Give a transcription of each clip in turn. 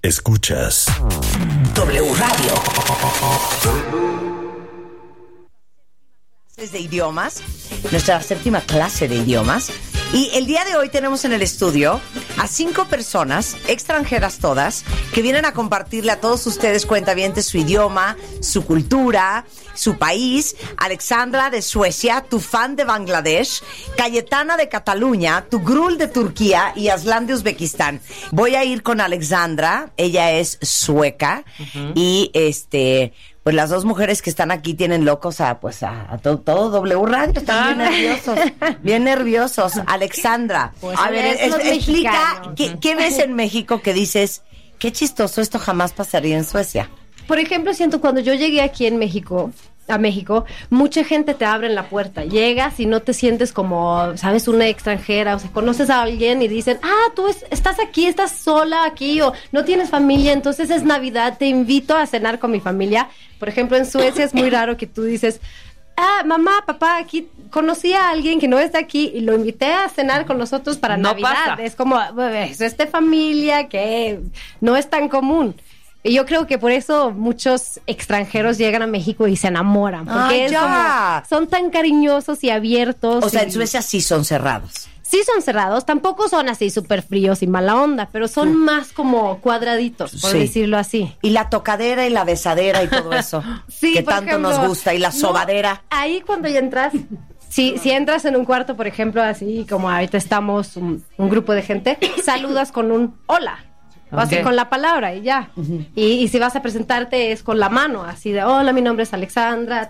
Escuchas W Radio. De idiomas, nuestra séptima clase de idiomas. Y el día de hoy tenemos en el estudio a 5 personas, extranjeras todas, que vienen a compartirle a todos ustedes, cuentavientes, su idioma, su cultura, su país. Alexandra de Suecia, Tufan de Bangladesh, Cayetana de Cataluña, Tugrul de Turquía y Aslan de Uzbekistán. Voy a ir con Alexandra, ella es sueca, y pues las dos mujeres que están aquí tienen locos a todo W Radio. Están bien nerviosos. Alexandra, pues a ver, explica, ¿qué ves en México que dices, qué chistoso, esto jamás pasaría en Suecia? Por ejemplo, siento cuando yo llegué aquí en México, mucha gente te abre en la puerta. Llegas y no te sientes como, ¿sabes? Una extranjera. O sea, conoces a alguien y dicen, tú estás aquí, estás sola aquí, o no tienes familia, entonces es Navidad, te invito a cenar con mi familia. Por ejemplo, en Suecia es muy raro que tú dices, mamá, papá, aquí conocí a alguien que no está aquí y lo invité a cenar con nosotros para Navidad. Pasa. Es como, es de familia que no es tan común. Y yo creo que por eso muchos extranjeros llegan a México y se enamoran. Porque son tan cariñosos y abiertos. O sea, en Suecia sí son cerrados. Sí son cerrados, tampoco son así súper fríos y mala onda, pero son más como cuadraditos, por decirlo así. Y la tocadera y la besadera y todo eso, que tanto ejemplo, nos gusta, y la sobadera. Ahí cuando ya entras... Si entras en un cuarto, por ejemplo, así como ahorita estamos un grupo de gente, saludas con un hola. O así con la palabra y ya. Y si vas a presentarte es con la mano, así de hola, mi nombre es Alexandra,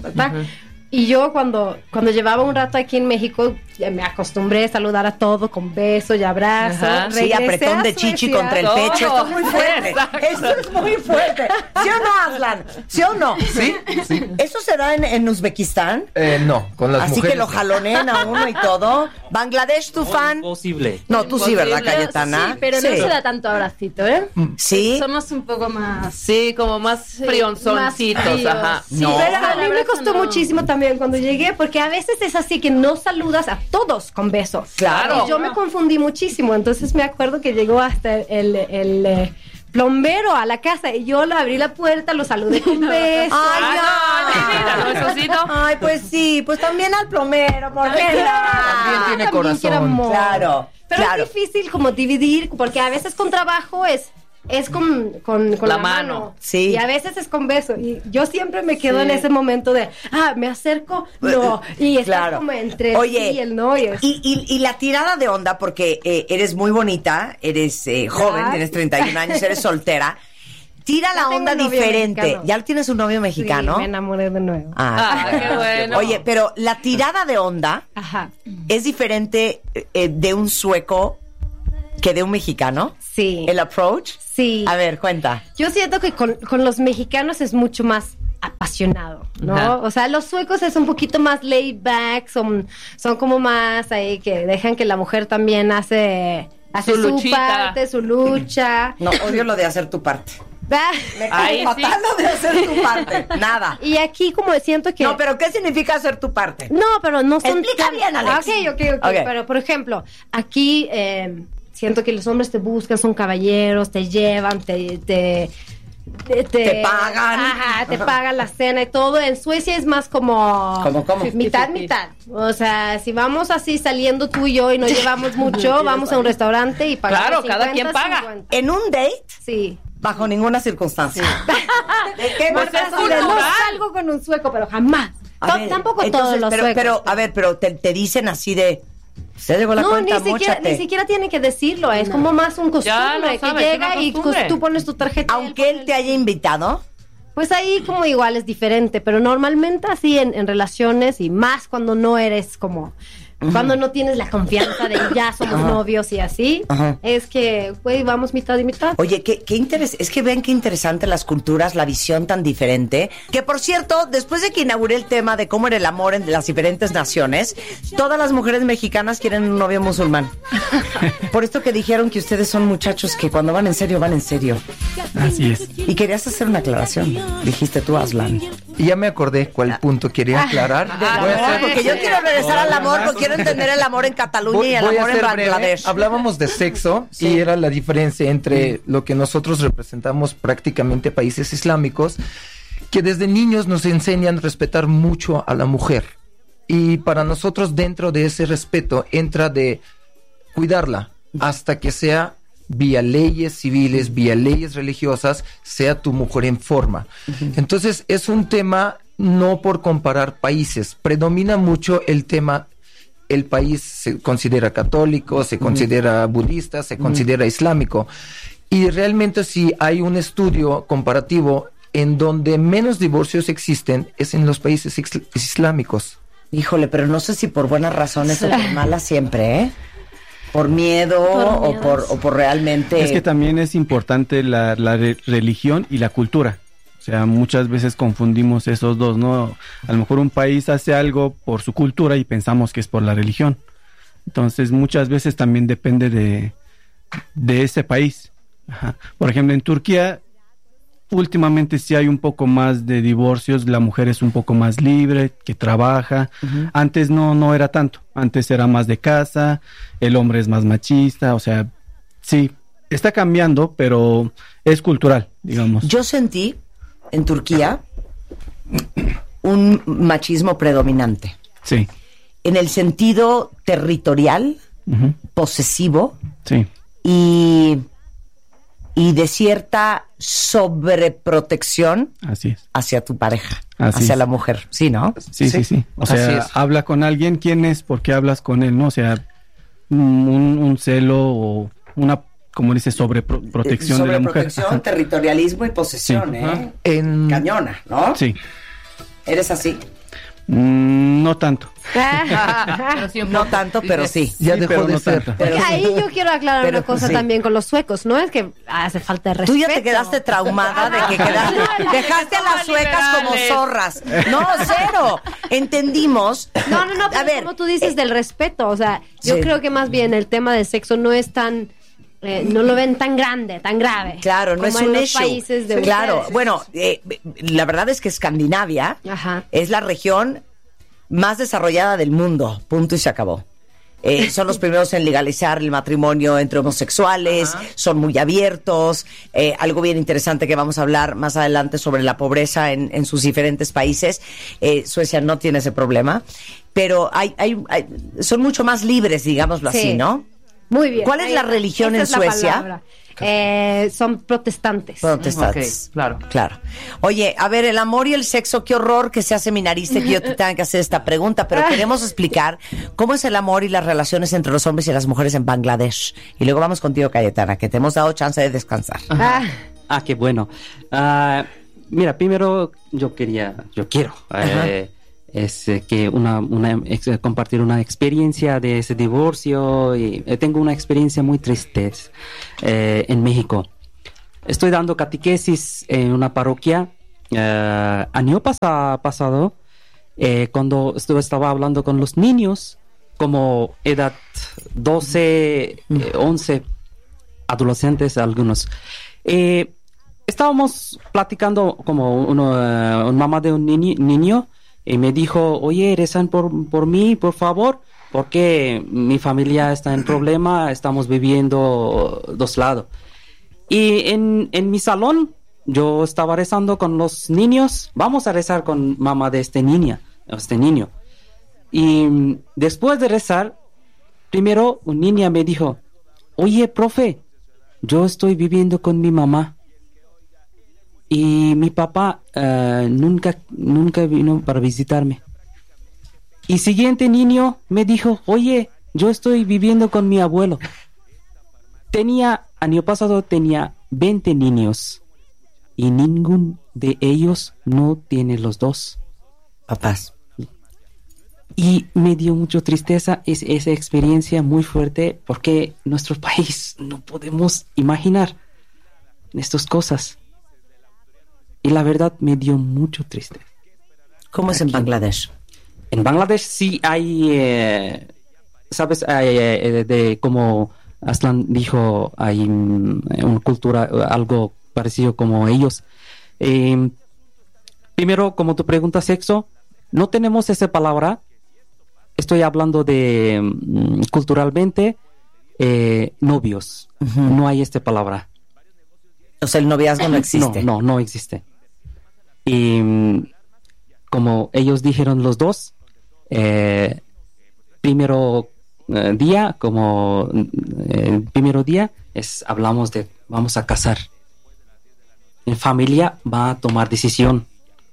Y yo cuando llevaba un rato aquí en México, me acostumbré a saludar a todo con beso y abrazo. Sí, apretón de chichi contra el pecho. Esto es muy fuerte. Esto es muy fuerte. ¿Sí o no, Aslan? ¿Sí o no? Sí. ¿Eso se da en Uzbekistán? No, con las así mujeres. Que lo jalonean a uno y todo. Bangladesh, Tufan. Imposible. No, tú sí, ¿verdad, Cayetana? Sí, pero no se da tanto abracito, ¿eh? Sí. Somos un poco más... Sí, como más frionzoncitos, ajá. Sí, no. Pero a mí me costó muchísimo también cuando llegué, porque a veces es así que no saludas a todos con besos. Claro. Y yo me confundí muchísimo, entonces me acuerdo que llegó hasta el plombero a la casa y yo le abrí la puerta, lo saludé con beso. Ay, pues sí, pues también al plomero, porque también tiene corazón. Claro. Pero es difícil como dividir, porque a veces con trabajo es con la mano. Sí. Y a veces es con beso. Y yo siempre me quedo en ese momento de, me acerco, no. Y está como entre el sí y el no. Y la tirada de onda, porque eres muy bonita, eres joven, tienes 31 años, eres soltera. Tira la onda diferente. Mexicano. ¿Ya tienes un novio mexicano? Sí, me enamoré de nuevo. Qué bueno. Oye, pero la tirada de onda es diferente de un sueco que de un mexicano. Sí. ¿El approach? Sí. A ver, cuenta. Yo siento que con los mexicanos es mucho más apasionado, ¿no? O sea, los suecos es un poquito más laid back, son como más ahí que dejan que la mujer también hace su parte, su lucha. No, odio lo de hacer tu parte. Me cae fatal lo de hacer tu parte. Nada. Y aquí como siento que... No, pero ¿qué significa hacer tu parte? No, pero no son... Explica bien, Alex. Ok. Pero, por ejemplo, aquí siento que los hombres te buscan, son caballeros, te llevan, te pagan. Te pagan la cena y todo. En Suecia es más como... ¿Cómo? Mitad. O sea, si vamos así saliendo tú y yo y no llevamos mucho, vamos a un restaurante y pagamos. Claro, 50, cada quien paga. 50. ¿En un date? Sí. Bajo ninguna circunstancia. ¿De qué no salgo con un sueco, pero jamás. Tampoco entonces, todos los suecos. Pero te dicen así de... Se llegó la cuenta, ni siquiera tiene que decirlo. Es como más un costumbre que llega y tú pones tu tarjeta. Aunque él te haya invitado. Pues ahí como igual es diferente, pero normalmente así en relaciones y más cuando no eres como... Cuando no tienes la confianza de ya somos novios y así, es que, güey, vamos mitad y mitad. Oye, qué es que ven qué interesante las culturas, la visión tan diferente. Que por cierto, después de que inauguré el tema de cómo era el amor en las diferentes naciones, todas las mujeres mexicanas quieren un novio musulmán. Por esto que dijeron que ustedes son muchachos que cuando van en serio, van en serio. Así es. Y querías hacer una aclaración, dijiste tú, Aslan. Y ya me acordé cuál punto quería aclarar. Porque yo quiero regresar al amor, porque quiero entender el amor en Cataluña y el amor en Bangladesh. Hablábamos de sexo y era la diferencia entre lo que nosotros representamos prácticamente países islámicos, que desde niños nos enseñan a respetar mucho a la mujer. Y para nosotros dentro de ese respeto entra de cuidarla hasta que sea vía leyes civiles, vía leyes religiosas, sea tu mujer en forma. Entonces es un tema no por comparar países, predomina mucho el tema, el país se considera católico, se considera budista, se considera islámico, y realmente si hay un estudio comparativo en donde menos divorcios existen es en los países islámicos. Híjole, pero no sé si por buenas razones o por malas siempre, ¿eh? Por miedo o por realmente... Es que también es importante la religión y la cultura. O sea, muchas veces confundimos esos dos, ¿no? A lo mejor un país hace algo por su cultura y pensamos que es por la religión. Entonces, muchas veces también depende de ese país. Ajá. Por ejemplo, en Turquía, últimamente sí hay un poco más de divorcios, la mujer es un poco más libre, que trabaja. Antes no era tanto, antes era más de casa, el hombre es más machista, o sea, sí, está cambiando, pero es cultural, digamos. Yo sentí en Turquía un machismo predominante. Sí. En el sentido territorial, posesivo, sí, y de cierta sobreprotección. Así es. Hacia tu pareja, Así hacia es. la mujer, ¿sí, no? Sí. O sea, habla con alguien, ¿quién es? ¿Por qué hablas con él? ¿No? O sea, un celo o una, como dice, sobreprotección de la mujer. Sobreprotección, territorialismo y posesión, sí. Cañona, ¿no? Sí. ¿Eres así? No tanto. No tanto, pero sí. Ya dejó de no ser. tanto. Porque ahí yo quiero aclarar una cosa también con los suecos. No es que hace falta de respeto. Tú ya te quedaste traumada de que dejaste a las suecas como zorras. No, cero. Entendimos. No, pero a ver, como tú dices del respeto, o sea, yo creo que más bien el tema del sexo no es tan... no lo ven tan grave. Claro, no es un issue. Países de claro, ustedes. bueno, la verdad es que Escandinavia es la región más desarrollada del mundo, punto y se acabó. Son los primeros en legalizar el matrimonio entre homosexuales, son muy abiertos, algo bien interesante que vamos a hablar más adelante sobre la pobreza en sus diferentes países. Suecia no tiene ese problema, pero son mucho más libres, digámoslo así, ¿no? Muy bien. ¿Cuál es la religión en Suecia? Son protestantes. Protestantes. Okay, claro. Oye, a ver, el amor y el sexo, qué horror que sea seminarista y que yo te tenga que hacer esta pregunta, pero queremos explicar cómo es el amor y las relaciones entre los hombres y las mujeres en Bangladesh. Y luego vamos contigo, Cayetana, que te hemos dado chance de descansar. Qué bueno. Mira, primero yo quiero compartir una experiencia de ese divorcio y tengo una experiencia muy triste en México. Estoy dando catequesis en una parroquia. Año pasado, cuando estaba hablando con los niños, como edad 12, 11, adolescentes algunos. Estábamos platicando como una mamá de un niño. Y me dijo, oye, rezan por mí, por favor, porque mi familia está en problema, estamos viviendo dos lados. Y en mi salón, yo estaba rezando con los niños, vamos a rezar con mamá de este niño. Y después de rezar, primero un niño me dijo, oye, profe, yo estoy viviendo con mi mamá. Y mi papá nunca vino para visitarme. Y siguiente niño me dijo, oye, yo estoy viviendo con mi abuelo. Año pasado tenía 20 niños y ningún de ellos no tiene los dos papás. Y me dio mucha tristeza esa experiencia muy fuerte, porque en nuestro país no podemos imaginar estas cosas. Y la verdad me dio mucho tristeza. ¿Cómo es en Bangladesh? En Bangladesh sí hay, ¿sabes? Como Aslan dijo, hay una cultura, algo parecido como ellos. Primero, como tu pregunta, sexo, no tenemos esa palabra. Estoy hablando de culturalmente, novios. No hay esta palabra. O sea, el noviazgo no existe. No existe. Y como ellos dijeron los dos, primero día, como el primero día, hablamos de vamos a casar. En familia va a tomar decisión.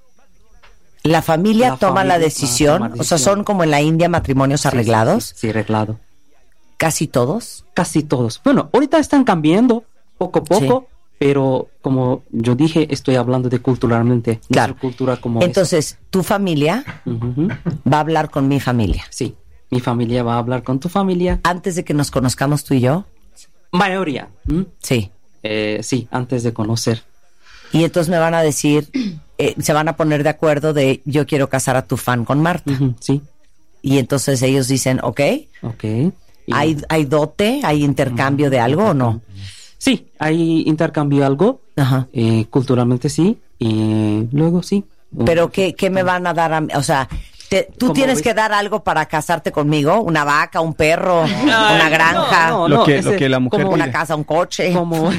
La familia toma la decisión. O sea, son como en la India matrimonios arreglados. Sí, arreglado. ¿Casi todos? Casi todos. Bueno, ahorita están cambiando poco a poco, pero como yo dije, estoy hablando de culturalmente. Claro. Nuestra cultura como entonces, tu familia va a hablar con mi familia. Sí, mi familia va a hablar con tu familia. Antes de que nos conozcamos tú y yo. Mayoría. Sí. Sí, antes de conocer. Y entonces me van a decir, se van a poner de acuerdo de yo quiero casar a tu fan con Marta. Sí. Y entonces ellos dicen, ok. ¿Hay dote? ¿Hay intercambio de algo o no? Sí, hay intercambio de algo. Ajá. Culturalmente sí. Y luego sí. Pero ¿qué me van a dar a mí? O sea, tú tienes que dar algo para casarte conmigo. Una vaca, un perro, una granja. Lo que la mujer pide. Una casa, un coche.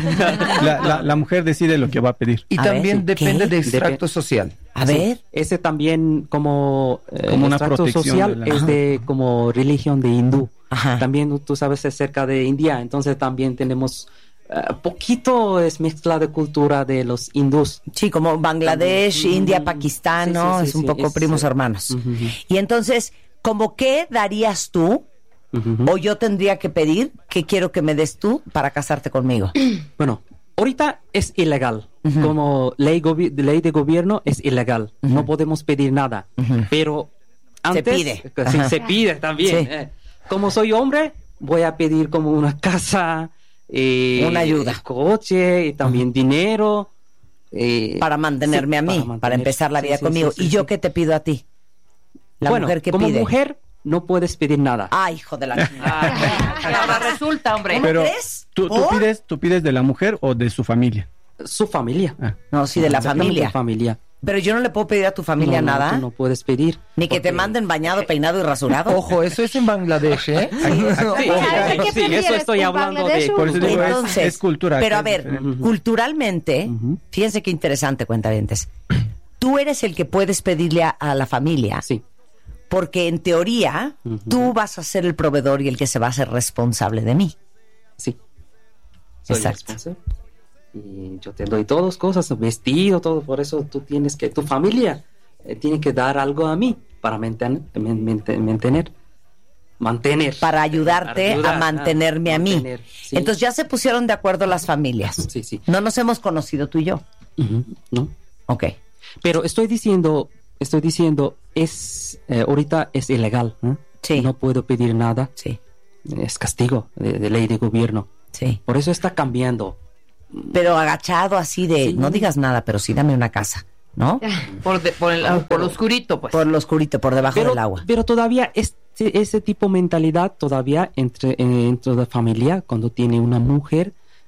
La mujer decide lo que va a pedir. Y también depende de extracto social. A ver. Ese también como una extracto protección social es de como religión de hindú. Ajá. También tú sabes acerca de India, entonces también tenemos poquito es mezcla de cultura de los hindús. Sí, como Bangladesh, India, Pakistán, ¿no? Es un poco primos hermanos. Y entonces, ¿cómo qué darías tú o yo tendría que pedir qué quiero que me des tú para casarte conmigo? Bueno, ahorita es ilegal. Como ley de gobierno es ilegal. No podemos pedir nada. Pero antes... Se pide. Sí, se pide también. Sí. Como soy hombre, voy a pedir como una casa... una ayuda, coche y también dinero para mantenerme a mí, para empezar la vida conmigo. ¿Y yo qué te pido a ti? La mujer que como pide. Mujer no puedes pedir nada. Ay, hijo de la Ahora resulta, hombre. ¿Cómo Pero crees? ¿tú pides de la mujer o de su familia? Su familia. No, sí, de la familia. familia. Pero yo no le puedo pedir a tu familia nada. Tú no puedes pedir. Ni que te manden bañado, peinado y rasurado. Ojo, eso es en Bangladesh, ¿eh? Sí, eso estoy hablando de... Por eso digo, entonces, es cultura. Pero a ver, culturalmente, fíjense qué interesante, cuentavientes. Tú eres el que puedes pedirle a la familia. Sí. Porque en teoría, tú vas a ser el proveedor y el que se va a hacer responsable de mí. Sí. Soy Exacto. responsable. Y yo te doy todas cosas, vestido, todo. Por eso tú tienes que, tu familia tiene que dar algo a mí para mantener. Para ayudarte a mantenerme a mí. Sí. Entonces ya se pusieron de acuerdo las familias. Sí. No nos hemos conocido tú y yo. ¿No? Ok. Pero estoy diciendo, ahorita es ilegal. Sí. No puedo pedir nada. Sí. Es castigo de ley de gobierno. Sí. Por eso está cambiando. Pero agachado así de, no digas nada, pero sí dame una casa, ¿no? Por lo oscurito, pues. Por lo oscurito, por debajo del agua. Pero todavía ese tipo de mentalidad todavía entre la familia, cuando tiene una mujer,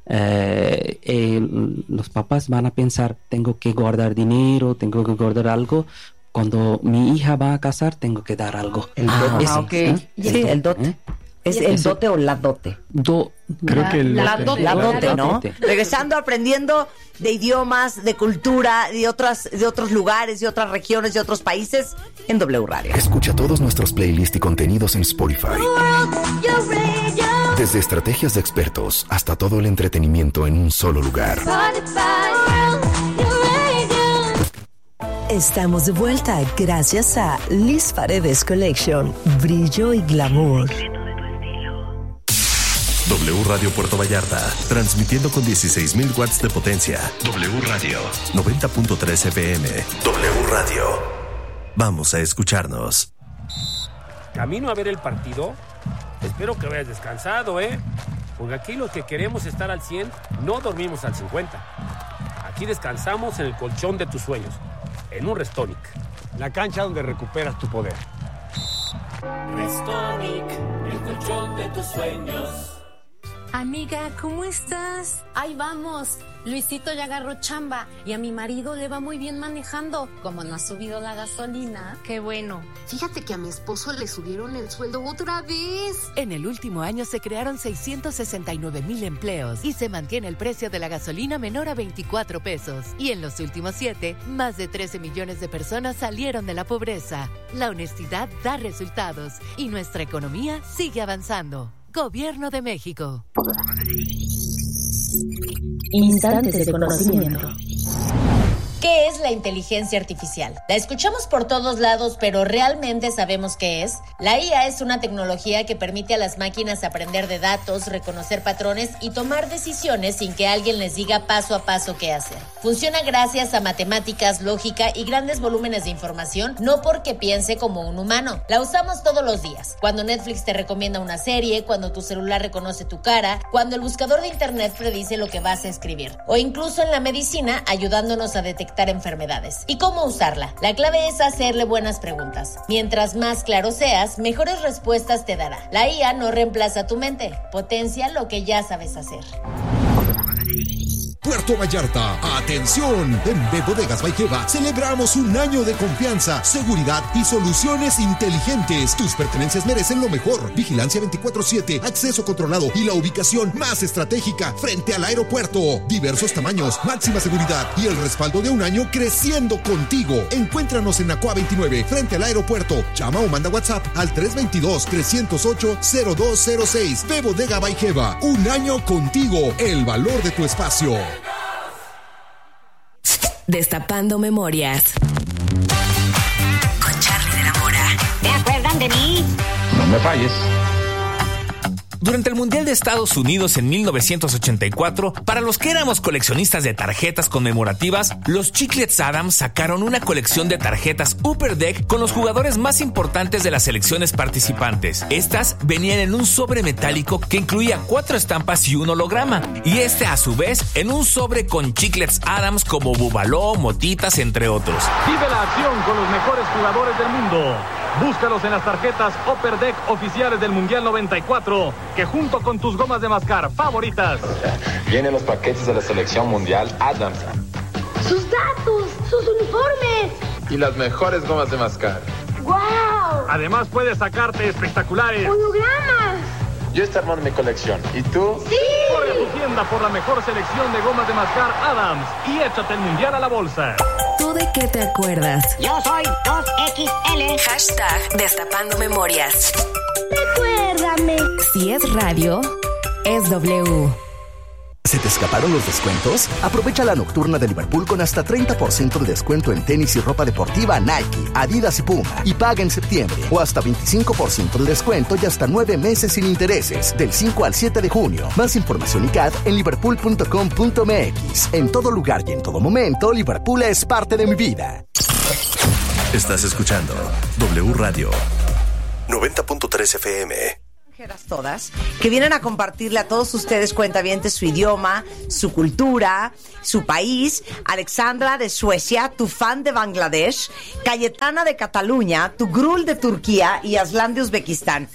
los papás van a pensar, tengo que guardar dinero, tengo que guardar algo. Cuando mi hija va a casar, tengo que dar algo. El dote. Sí, el dote. ¿Es el dote o la dote? Creo que la dote, ¿no? Dote. Regresando, aprendiendo de idiomas, de cultura, de otros lugares, de otras regiones, de otros países, en W Radio. Escucha todos nuestros playlists y contenidos en Spotify. Desde estrategias de expertos hasta todo el entretenimiento en un solo lugar. Estamos de vuelta gracias a Liz Paredes Collection. Brillo y glamour. W Radio Puerto Vallarta, transmitiendo con 16,000 watts de potencia. W Radio, 90.3 FM. W Radio. Vamos a escucharnos. Camino a ver el partido. Espero que hayas descansado, ¿eh? Porque aquí los que queremos estar al 100, no dormimos al 50. Aquí descansamos en el colchón de tus sueños, en un Restonic. La cancha donde recuperas tu poder. Restonic, el colchón de tus sueños. Amiga, ¿cómo estás? Ahí vamos. Luisito ya agarró chamba y a mi marido le va muy bien manejando. Como no ha subido la gasolina. Qué bueno. Fíjate que a mi esposo le subieron el sueldo otra vez. En el último año se crearon 669,000 empleos y se mantiene el precio de la gasolina menor a 24 pesos. Y en los últimos 7, más de 13 millones de personas salieron de la pobreza. La honestidad da resultados y nuestra economía sigue avanzando. Gobierno de México. Instantes de conocimiento. ¿Qué es la inteligencia artificial? La escuchamos por todos lados, pero ¿realmente sabemos qué es? La IA es una tecnología que permite a las máquinas aprender de datos, reconocer patrones y tomar decisiones sin que alguien les diga paso a paso qué hacer. Funciona gracias a matemáticas, lógica y grandes volúmenes de información, no porque piense como un humano. La usamos todos los días. Cuando Netflix te recomienda una serie, cuando tu celular reconoce tu cara, cuando el buscador de internet predice lo que vas a escribir, o incluso en la medicina ayudándonos a detectar enfermedades. ¿Y cómo usarla? La clave es hacerle buenas preguntas. Mientras más claro seas, mejores respuestas te dará. La IA no reemplaza tu mente, potencia lo que ya sabes hacer. Puerto Vallarta, ¡atención! En B Bodegas Baikeva celebramos un año de confianza, seguridad y soluciones inteligentes. Tus pertenencias merecen lo mejor. Vigilancia 24/7, acceso controlado y la ubicación más estratégica frente al aeropuerto. Diversos tamaños, máxima seguridad y el respaldo de un año creciendo contigo. Encuéntranos en Acua 29, frente al aeropuerto. Llama o manda WhatsApp al 322-308-0206. B Bodega Baikeva, un año contigo. El valor de tu espacio. Destapando memorias. Con Charlie de la Mora. ¿Te acuerdan de mí? No me falles. Durante el Mundial de Estados Unidos en 1984, para los que éramos coleccionistas de tarjetas conmemorativas, los Chiclets Adams sacaron una colección de tarjetas Upper Deck con los jugadores más importantes de las selecciones participantes. Estas venían en un sobre metálico que incluía 4 estampas y un holograma, y a su vez en un sobre con Chiclets Adams como Bubaló, Motitas, entre otros. Vive la acción con los mejores jugadores del mundo. Búscalos en las tarjetas Upper Deck oficiales del Mundial 94, que junto con tus gomas de mascar favoritas vienen los paquetes de la selección mundial Adams. ¡Sus datos! ¡Sus uniformes! Y las mejores gomas de mascar. ¡Wow! Además puedes sacarte espectaculares ¡hologramas! Yo estoy armando mi colección. ¿Y tú? ¡Sí! Corre a tu tienda por la mejor selección de gomas de mascar Adams y échate el Mundial a la bolsa. ¿Tú de qué te acuerdas? Yo soy 2XL. Hashtag Destapando Memorias. Recuérdame. Si es radio, es W. ¿Se te escaparon los descuentos? Aprovecha la nocturna de Liverpool con hasta 30% de descuento en tenis y ropa deportiva Nike, Adidas y Puma. Y paga en septiembre. O hasta 25% de descuento y hasta 9 meses sin intereses. Del 5 al 7 de junio. Más información y CAD en liverpool.com.mx. En todo lugar y en todo momento, Liverpool es parte de mi vida. Estás escuchando W Radio 90.3 FM. Todas, que vienen a compartirle a todos ustedes, cuentavientes, su idioma, su cultura, su país. Alexandra de Suecia, tu fan de Bangladesh, Cayetana de Cataluña, tu Grul de Turquía y Aslan de Uzbekistán.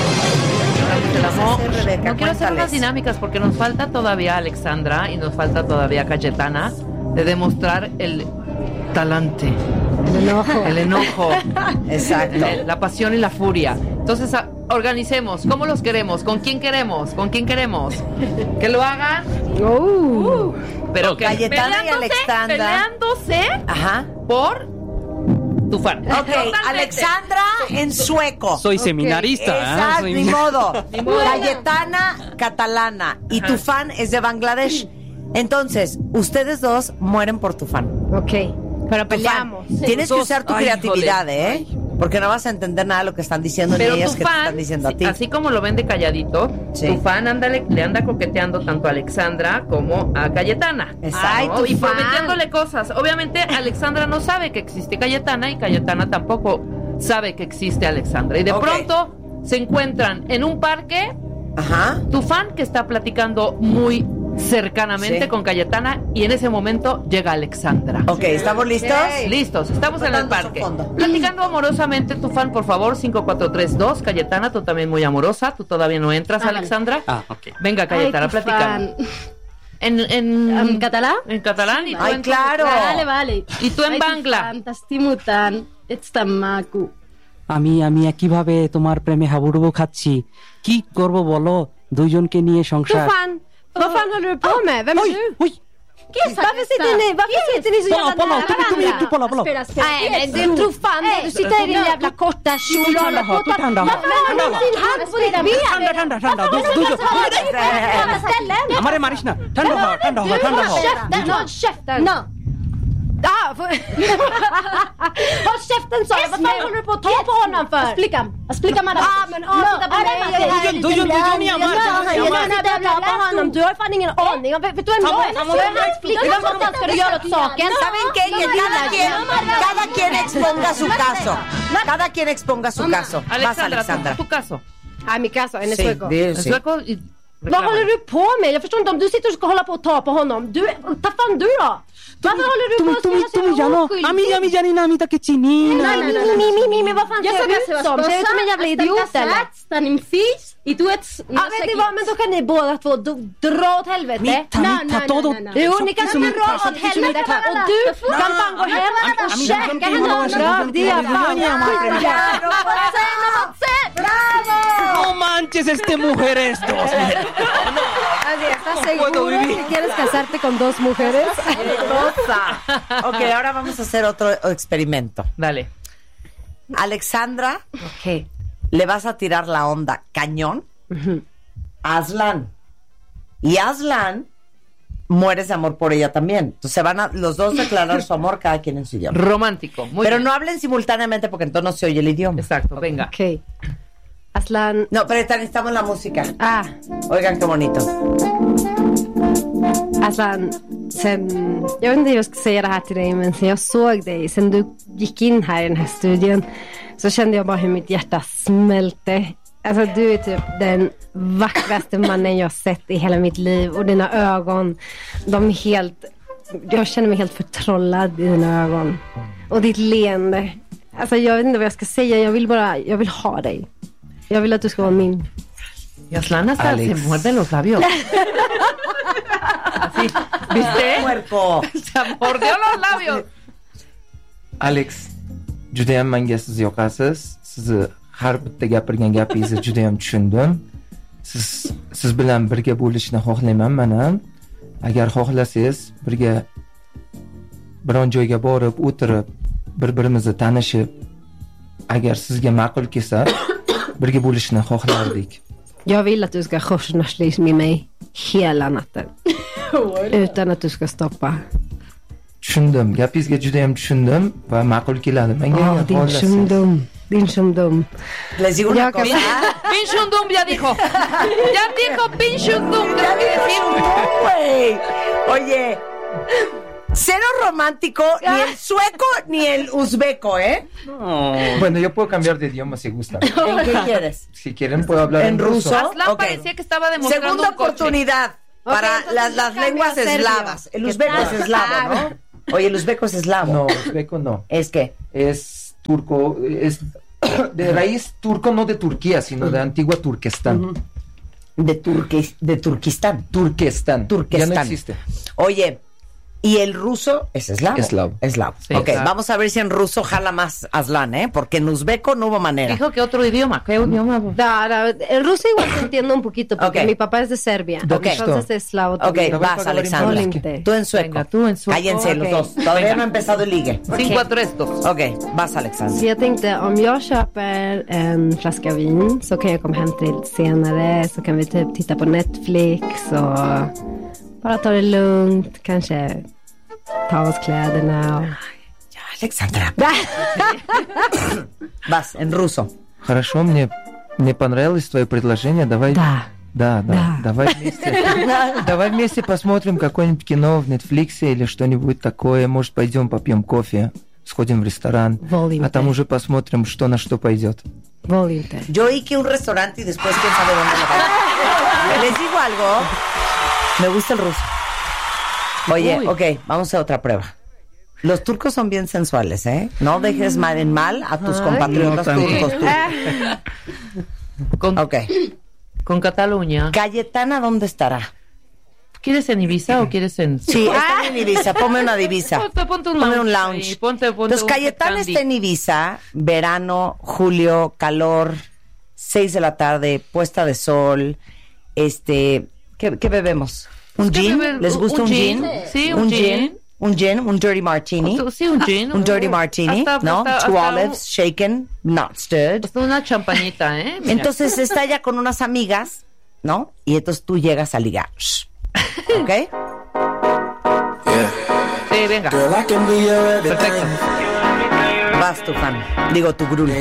No quiero hacer unas dinámicas porque nos falta todavía Alexandra y nos falta todavía Cayetana de demostrar el talante. El enojo. Exacto. La pasión y la furia. Entonces, organicemos. ¿Cómo los queremos? ¿Con quién queremos? ¿Con quién queremos? Que lo hagan. Pero que Cayetana y Alexandra peleándose por tu fan. Ok, Alexandra en sueco. Soy seminarista. Exacto, Soy... ni modo. Cayetana catalana y tu fan es de Bangladesh. Entonces, ustedes dos mueren por tu fan. Ok, pero peleamos. Tienes que usar tu creatividad, híjole. Porque no vas a entender nada de lo que están diciendo Pero ni ellas tu que fan, te están diciendo a ti. Así como lo ven de calladito, tu fan le anda coqueteando tanto a Alexandra como a Cayetana. Exacto. Y prometiéndole cosas. Obviamente Alexandra no sabe que existe Cayetana y Cayetana tampoco sabe que existe Alexandra. Y de pronto se encuentran en un parque. Tu fan que está platicando muy cercanamente con Cayetana y en ese momento llega Alexandra. Ok, ¿estamos listos? Listos, estamos en el parque. Platicando amorosamente, tu fan, por favor, 5432. Cayetana, tú también muy amorosa. Tú todavía no entras, Alexandra. Ok. Venga, Cayetana, platicando. ¿En catalán? En catalán. ¿Y tú Ay, claro. Vale. ¿Y tú en Bangla? আমি কিভাবে তোমার প্রেমে হাবুডুবু খাচ্ছি কি করব বলো দুইজনকে নিয়ে সংসার Vad fan håller du på med? Vem är du? Varför sitter ni så jävla nära varandra? Nej, men du tror fan det. Du sitter i din jävla korta kjol och håller på. Varför har du sin hand på ditt ben? ঠান্ডা আমারে মারিস না ঠান্ডা হ Håll käften! Håll käften sa jag! Vad fan håller du på att ta på honom för? Explica man. Men avsluta på mig. Du har fan ingen aning. Vet du en månad? Vad ska du göra åt saken? ¿Saben qué? Cada quien exponga su caso. Cada quien exponga su caso. Vas, Alexandra. Tu caso. Mi caso, en sueco. En sueco y... Vad håller du på med? Jag förstår inte om du sitter och ska hålla på och ta på honom. Ta fan du då! Varför håller du på att spela sig oskyldig? আমি জানি না আমি তাকে চিনি না Men vad fan ser jag ut som? Ser jag ut som en jävla idiot eller? Vet ni vad, men då kan ni båda två dra åt helvete. Jo, ni kan dra åt helvete. Och du kan fan gå hem och käka hennes röv. Det är fan ¡Bravo! No manches, mujeres dos. ¿Estás seguro que quieres casarte con dos mujeres? Ok, ahora vamos a hacer otro experimento. Dale. Alexandra, le vas a tirar la onda cañón a Aslan. Y Aslan mueres de amor por ella también. Entonces van a los dos declarar su amor, cada quien en su idioma. Romántico. Pero no hablen simultáneamente porque entonces no se oye el idioma. Exacto, venga. Ok. Aslan. No, pero necesitamos la música. Oigan qué bonito. Aslan, jag vet inte hur jag ska säga det här till dig, men sen jag såg dig, sen du gick in här i den här studion, så kände jag bara hur mitt hjärta smälte. Alltså du är typ den vackraste mannen jag sett i hela mitt liv, och dina ögon, de är helt, jag känner mig helt förtrollad i dina ögon. Och ditt leende. Alltså jag vet inte vad jag ska säga, jag vill ha dig. Jag vill att du ska vara min. Y Aslan hasta se muerde los labios. Así, ¿viste? Cuerpo. Se mordió los labios. Alex, judayam menga siz yoqasiz. Sizni har bitta gapirgan gapingizni judayam tushundim. Siz bilan birga bo'lishni xohlayman men ham. Agar xohlasangiz, birga biron joyga borib, o'tirib, bir-birimizni tanishib, agar sizga ma'qul kelsa, birga bo'lishni xohlardik. Jag vill att du ska korsnorslis med mig hela natten. Utan att du ska stoppa. Tushundim. Gapingizga juda ham tushundim va ma'qul keladi menga. Din shundum. Les digo una cosa. Bin shundum ya dijo. Ya dijo bin shundum. Oye. Cero romántico, ni el sueco ni el uzbeco, ¿eh? No. Bueno, yo puedo cambiar de idioma si gustan. ¿En qué quieres? Si quieren puedo hablar en ruso. Aslan parecía que estaba demostrando segunda oportunidad para las lenguas eslavas. El uzbeco es eslavo, ¿no? Oye, el uzbeco es eslavo. No, uzbeco no. ¿Es qué? Es turco, es de raíz turco, no de Turquía, sino de antigua Turquestán. De Turquistán. Turquestán. Ya no existe. Oye, ¿y el ruso es eslavo? Eslavo. Sí, ok, vamos a ver si en ruso jala más Aslan, ¿eh? Porque en uzbeco no hubo manera. Dijo que otro idioma. ¿Qué idioma? El ruso igual se entiende un poquito, porque mi papá es de Serbia. Entonces es eslavo también. Ok, vas, Alexandra. Tú en sueco. Venga, tú en sueco. Cállense los dos. Todavía no ha empezado el ligue. 5-4-2. Ok, vas, Alexandra. Så jag tänkte, om jag köper en flaska vin så kan jag komma hem till senare, så kan vi typ titta på Netflix och bara ta det lugnt, kanske ta av oss kläderna och... Ja, Alexandra. Vas, en ruso. Хорошо, мне понравилось твое предложение. Давай. Да. Давай вместе посмотрим какое-нибудь кино в Netflix или что-нибудь такое. Может, пойдем попьем кофе, сходим в ресторан, а там уже посмотрим, что на что пойдет. Yo oí que un restaurante y después quién sabe dónde lo va. Les digo algo. Me gusta el ruso. Oye, ok, vamos a otra prueba. Los turcos son bien sensuales, ¿eh? No dejes mal en mal a tus compatriotas turcos. Ok. Con Cataluña. Cayetana, ¿dónde estará? ¿Quieres en Ibiza o quieres en...? Sí, está en Ibiza. Ponme una divisa. Ponte un lounge. Ahí, ponte Entonces, Cayetana está en Ibiza, verano, julio, calor, 6 de la tarde, puesta de sol. ¿Qué bebemos? ¿Un gin? ¿Les gusta un gin? Sí, un gin. Un gin, un dirty martini. Sí, un gin. Un dirty martini, ¿no? Two olives, shaken, not stirred. Hasta una champañita, ¿eh? Mira. Entonces está ella con unas amigas, ¿no? Y entonces tú llegas a ligar. ¿Ok? Sí, venga. Perfecto. Vas, tu fan. Digo, tu grul.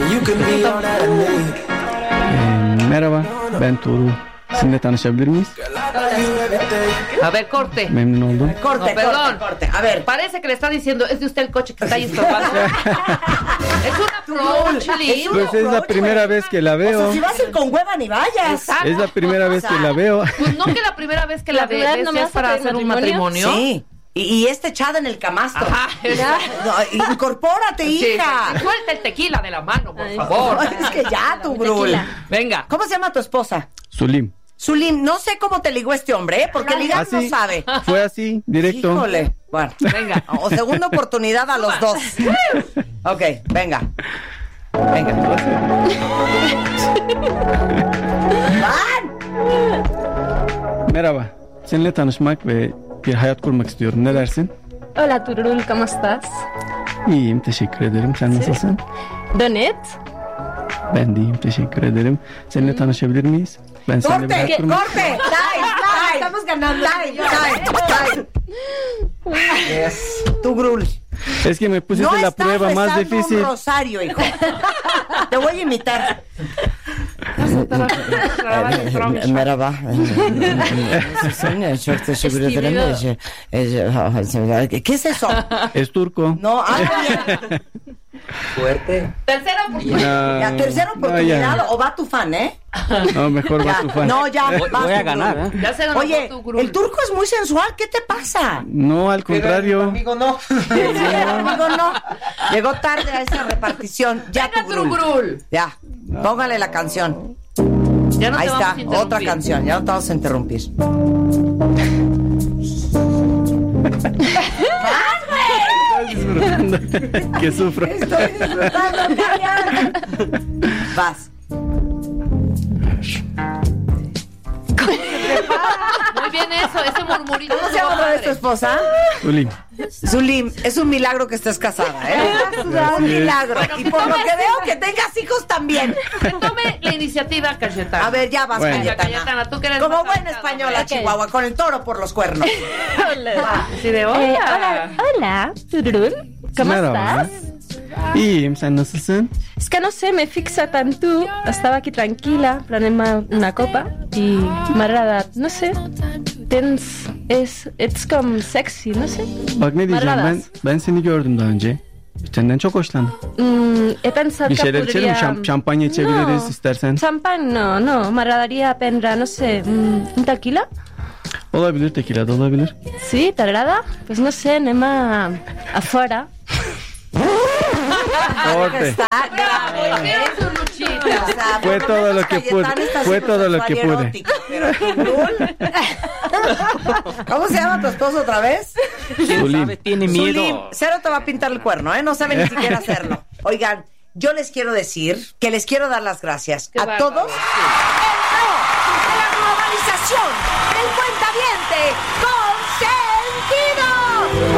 Merhaba, ben Tuğrul. Sizinle tanışabilir miyiz? A ver, corte. Memnun oldum. Corte. A ver. Parece que le está diciendo, es de usted el coche que está ahí estorbando. Es una approach, Lynn. Pues es la primera vez que la veo. O sea, si vas a ir con hueva, ni vayas. Es la primera vez que la veo. Pues no que la primera vez que la ves es para hacer un matrimonio. Sí. Y echada en el camastro. Ajá. No, incorpórate, hija. Sí. Suelta el tequila de la mano, por favor. Es que ya, tu grul. Venga. ¿Cómo se llama tu esposa? Sulim. Sulim, no sé cómo te ligó este hombre, porque ligar no sabe. Fue así, directo. Híjole. Bueno, venga. O segunda oportunidad a los dos. Ok, venga. ¡Van! Merhaba. Seninle tanışmak ve bir hayat kurmak istiyorum. Ne dersin? Hola, Tuğrul, ¿cómo estás? İyiyim, teşekkür ederim. Sen nasılsın? Donet. Ben de iyiyim, teşekkür ederim. Seninle tanışabilir miyiz? Ben seninle bir hayat kurmak... ¡Corte! ¡Time! Estamos ganando. ¡Time! Yes. Tu grul. Es que me pusiste la prueba más difícil. Un rosario, hijo. Te voy a imitar. Merhaba. ¿Qué es eso? Es turco. No, Fuerte. Tercera oportunidad. Ya, tercera oportunidad. O va tu fan, ¿eh? No, mejor va tu fan. No, ya. Voy a ganar, ¿eh? Ya se ganó. Oye, tu grul. el turco es muy sensual. ¿Qué te pasa? No, al contrario. Amigo, no. Amigo, no. Llegó tarde a esa repartición. Ya tu grul. Ya. Póngale la canción. Ya no ahí te está, vamos a otra canción. Ya no te vamos a interrumpir. Que sufro. Estoy disfrutando, Mariana. Vas. Muy bien eso, ese murmurito. ¿Cómo se llama otra vez tu esposa? Sulim. Zulim, es un milagro que estés casada, ¿eh? Un milagro. Bueno, y por lo que veo, que tengas hijos también. Que tome la iniciativa, Cayetana. A ver, ya vas, bueno. Cayetana. Tú que eres como más buena avanzada, española, ok. Chihuahua, con el toro por los cuernos. Así de hola. Hola, Tuğrul, ¿cómo Merhaba. estás? İyiyim, sen nasılsın? Es que no sé, me fixa tan tú. Estaba aquí tranquila, planeé una copa y me agrada, no sé. It's como sexy, no sé. Bak ne diyeceğim, ben seni gördüm daha önce. Senden çok hoşlandım. He pensado Bir que şeyler içelim mi? podría... Şampanya içebiliriz istersen. Champán no, me agradaría prendre, no sé, un tequila. Olabilir, tequila da olabilir. Sí, ¿te agrada? Pues no sé, nema afuera. Corte. Muy bien, su luchita. O sea, Fue por todo menos lo que pude. Cayetana está Fue súper todo lo que sensual y pude. erótica, pero tu grul. ¿Cómo se llama tu esposo otra vez? ¿Quién sabe? Tiene Zulim. miedo. Cero te va a pintar el cuerno, ¿eh? No sabe ni siquiera hacerlo. Oigan, yo les quiero decir que les quiero dar las gracias Qué a bárbaro. todos. ¡El no de la globalización! ¡El cuentaviente!